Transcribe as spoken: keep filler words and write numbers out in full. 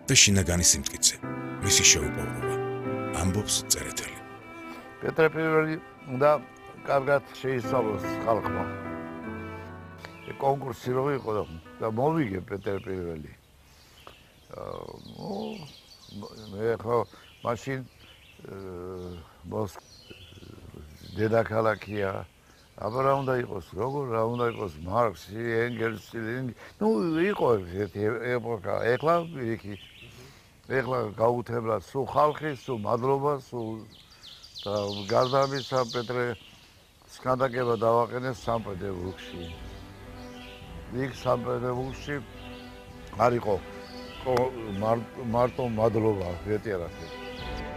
და შინაგანი სიმტკიცე, მისი შეუპოვრობა, ამბობს წერეთელი. პეტრე პირველი უნდა კარგად შეისწავლოს ხალხმა. კონკურსი რო იყო და მოვიგე პეტრე პირველი. მე ხო მაშინ დედაქალაქია. აბა რა უნდა იყოს, როგორ რა უნდა იყოს მარქსი, ენგელსი, ლენინი. ნუ იყო ერთი ეპოქა, ეხლა იქი. ეხლა გაუთებლად სულ ხალხი, სულ მადლობა, სულ და გარდა ამისა პეტრე სქანდაკება დავაყენეს სან-პეტერბურგში. იქ სან-პეტერბურგში არ იყო მარტო მადლობა ვეტერანებს.